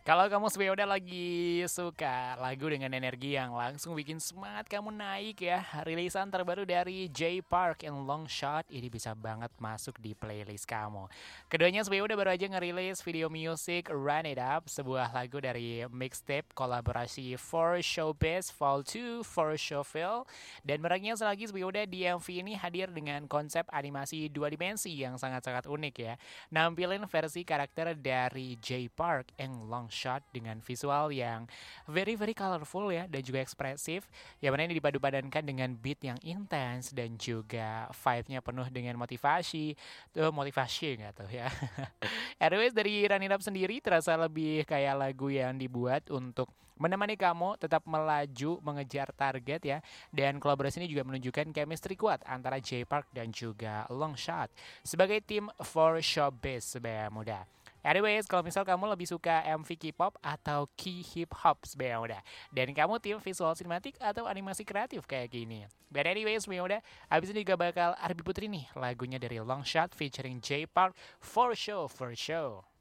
Kalau kamu sebenarnya udah lagi suka lagu dengan energi yang langsung bikin semangat kamu naik ya, rilisan terbaru dari Jay Park and Long Shot ini bisa banget masuk di playlist kamu. Keduanya sebenarnya udah baru aja ngerilis video music Run It Up, sebuah lagu dari mixtape kolaborasi For Showbiz Fall 2 For Showville, dan mereknya selagi sebenarnya udah di MV ini hadir dengan konsep animasi dua dimensi yang sangat-sangat unik ya. Nampilin versi karakter dari Jay Park and Long Shot dengan visual yang very colorful ya dan juga ekspresif, yang mana ini dipadu-padankan dengan beat yang intens dan juga vibe-nya penuh dengan motivasi. Tuh motivasi nggak tuh ya. Anyways, dari Run It Up sendiri terasa lebih kayak lagu yang dibuat untuk menemani kamu tetap melaju mengejar target ya. Dan kolaborasi ini juga menunjukkan chemistry kuat antara Jay Park dan juga Long Shot sebagai tim for showbiz sebaya muda. Anyways, kalau misal kamu lebih suka MV K-pop atau K-hip hop sebaya muda, dan kamu tim visual sinematik atau animasi kreatif kayak gini. But anyways, sebaya muda, abis ini juga bakal Arbi Putri nih lagunya dari Long Shot featuring Jay Park, For Show For Show.